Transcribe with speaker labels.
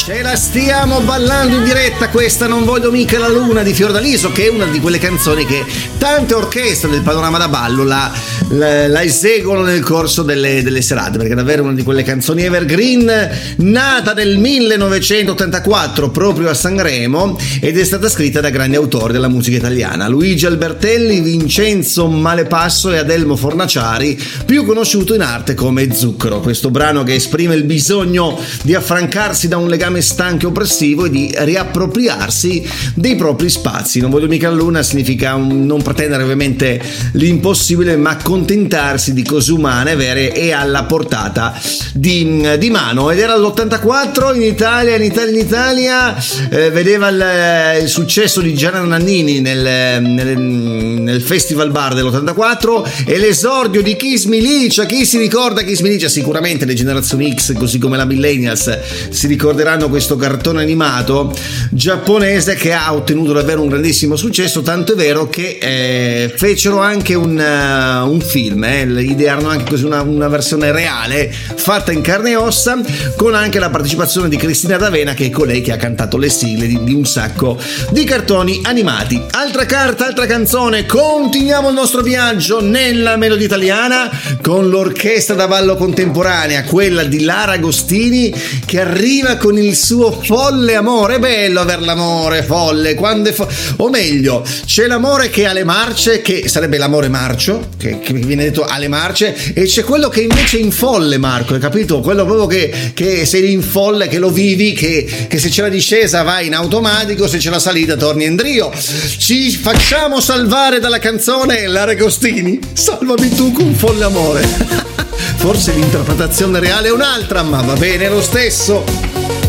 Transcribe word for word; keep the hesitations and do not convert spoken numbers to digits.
Speaker 1: Ce la stiamo ballando in diretta, questa Non voglio mica la luna di Fiordaliso, che è una di quelle canzoni che tante orchestre del panorama da ballo la, la, la eseguono nel corso delle, delle serate, perché è davvero una di quelle canzoni evergreen, nata nel millenovecentottantaquattro proprio a Sanremo, ed è stata scritta da grandi autori della musica italiana: Luigi Albertelli, Vincenzo Malepasso e Adelmo Fornaciari, più conosciuto in arte come Zucchero. Questo brano che esprime il bisogno di affrancarsi da un legame stanco e oppressivo e di riappropriarsi dei propri spazi. Non voglio mica la luna significa un, non pretendere ovviamente l'impossibile, ma accontentarsi di cose umane, vere e alla portata di, di mano. Ed era l'ottantaquattro in Italia, in Italia, in Italia eh, vedeva il, il successo di Gianna Nannini nel, nel, nel Festival Bar dell'ottantaquattro e l'esordio di Kiss Me Licia. Chi si ricorda Kiss Me Licia? Sicuramente le generazioni X, così come la Millennials, si ricorderanno questo cartone animato giapponese che ha ottenuto davvero un grandissimo successo, tanto è vero che eh, fecero anche un, uh, un film, eh, idearono anche così una, una versione reale fatta in carne e ossa, con anche la partecipazione di Cristina D'Avena, che è colei che ha cantato le sigle di, di un sacco di cartoni animati. Altra carta, altra canzone, continuiamo il nostro viaggio nella melodia italiana con l'orchestra da ballo contemporanea, quella di Lara Agostini, che arriva con il suo Folle Amore. È bello aver l'amore folle, quando è fo- o meglio, c'è l'amore che ha le marce, che sarebbe l'amore marcio, che, che viene detto alle marce, e c'è quello che invece è in folle, Marco, hai capito? Quello proprio che, che sei in folle, che lo vivi, che, che se c'è la discesa vai in automatico, se c'è la salita torni in drio. Ci facciamo salvare dalla canzone Lara Agostini, salvami tu con Folle Amore. Forse l'interpretazione reale è un'altra, ma va bene lo stesso.